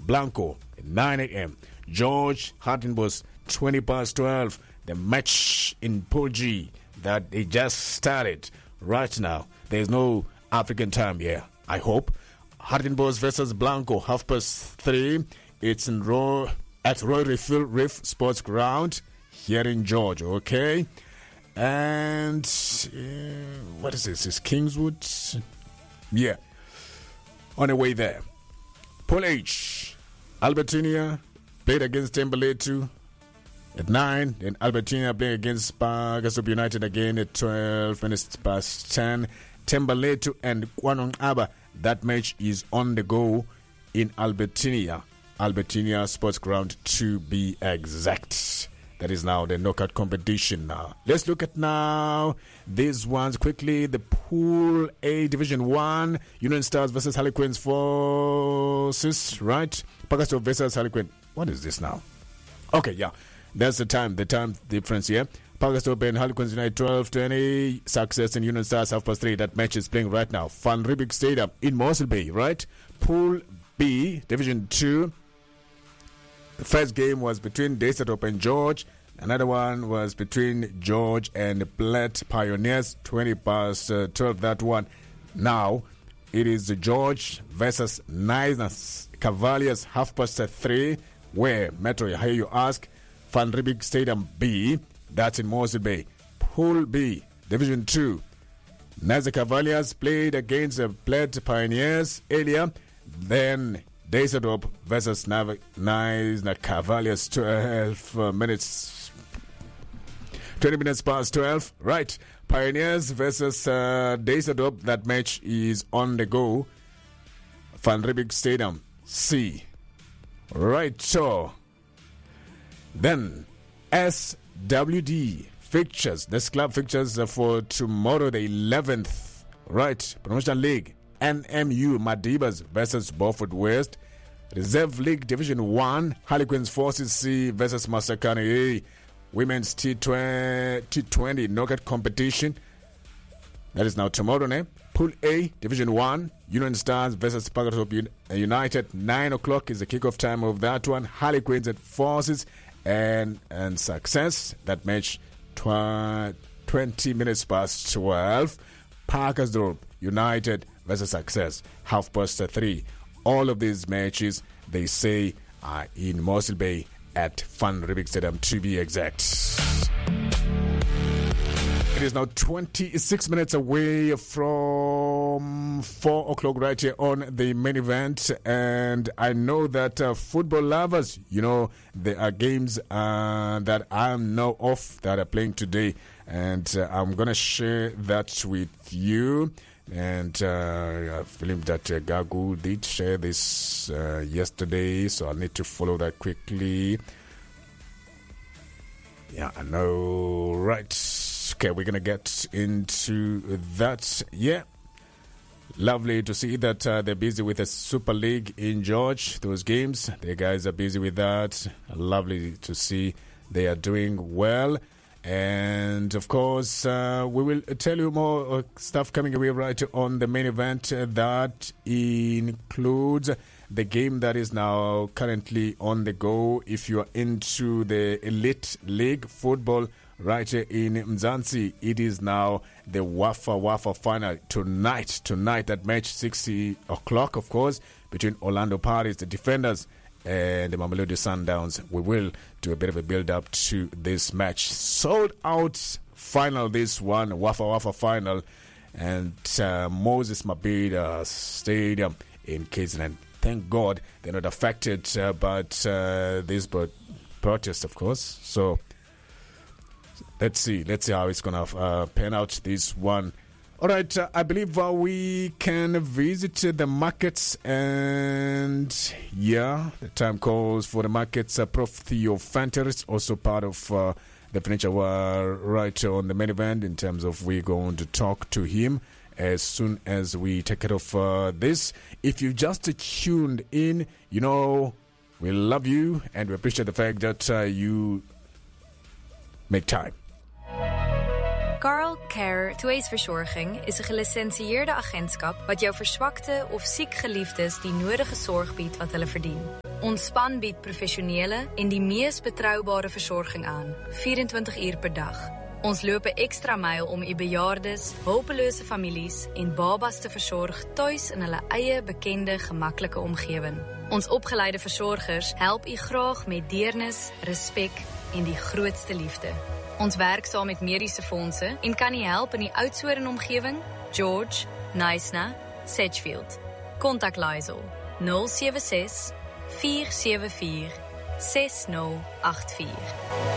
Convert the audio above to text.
Blanco at 9 a.m. George Hartenbos 20 past 12. The match in Pool G that they just started right now. There's no African time here, I hope. Hartenbos versus Blanco, 3:30. It's in at Roy Reef Sports Ground here in Georgia, okay? And what is this? Is Kingswood? Yeah. On the way there. Pool H, Albertinia played against Tembeletu at 9. Then Albertinia playing against Pagasop United again at 12 minutes past 10. Tembeletu and Kwanong Aba. That match is on the go in Albertinia Sports Ground to be exact. That is now the knockout competition now. Let's look at now these ones quickly. The Pool A Division 1. Union Stars versus Harlequins Forces, right? Pagasop versus Harlequin. What is this now? Okay, yeah. That's the time difference here. Pagasop and Harlequins United 12:20. Success in Union Stars 3:30. That match is playing right now. Van Riebeeck Stadium in Mossel Bay, right? Pool B Division 2. The first game was between Daysatop and George. Another one was between George and Platte Pioneers, 20 past 12, that one. Now, it is George versus Nice Cavaliers, 3:30. Where, Metro, I hear you ask, Van Riebeeck Stadium B, that's in Mossel Bay. Pool B, Division 2. Nice Cavaliers played against the Platte Pioneers earlier. Then Daysatop versus Nice Cavaliers, 20 minutes past 12. Right. Pioneers versus Daysatop. That match is on the go. Van Riebeeck Stadium C. Right. So then SWD fixtures. This club fixtures for tomorrow, the 11th. Right. Promotion League. NMU Madibas versus Beaufort West. Reserve League Division 1. Harlequins Forces C versus Masakane A. Women's T20 knockout competition. That is now tomorrow, eh? Pool A Division 1. Union Stars versus Pagasop United. 9 o'clock is the kickoff time of that one. Harlequins and Forces and Success. That match 20 minutes past 12. Parkersdorp United versus Success, 3:30. All of these matches, they say, are in Mossel Bay at Van Riebeeck Stadium to be exact. It is now 26 minutes away from 4 o'clock right here on the main event. And I know that football lovers, there are games that I know of that are playing today. And I'm going to share that with you. And I believe that Gagu did share this yesterday, so I need to follow that quickly. Yeah, I know. Right. Okay, we're going to get into that. Yeah. Lovely to see that they're busy with the Super League in George. Those games, the guys are busy with that. Lovely to see they are doing well. And, of course, we will tell you more stuff coming away right on the main event. That includes the game that is now currently on the go. If you are into the Elite League football right here in Mzansi, it is now the Wafa final tonight. That match, 6 o'clock, of course, between Orlando Pirates, the defenders, and the Mamelodi Sundowns. We will do a bit of a build-up to this match. Sold out final, this one, Wafa final, and Moses Mabhida Stadium in KZN. Thank God they're not affected by this protest, of course. So let's see how it's going to pan out, this one. All right, I believe we can visit the markets, and yeah, the time calls for the markets. Prof. Theo Fanter, also part of the financial war right on the main event, in terms of we're going to talk to him as soon as we take it off this. If you just tuned in, we love you and we appreciate the fact that you make time. Carl Care Tweesverzorging is een gelicentieerde agentschap wat jouw verzwakte of ziek geliefdes die nodige zorg biedt wat hulle verdien. Ons span bied professionele en die mees betroubare versorging aan, 24 uur per dag. Ons loop 'n ekstra myl om u bejaardes, hulpelose families en babas te versorg tuis in hulle eie bekende, gemaklike omgewing. Ons opgeleide versorgers help u graag met deernis, respek en die grootste liefde. Ons werk saam met mediese fondse en kan u help in die Oudtshoorn omgewing, George, Knysna, Sedgefield. Kontak Lysel 076 474 6084.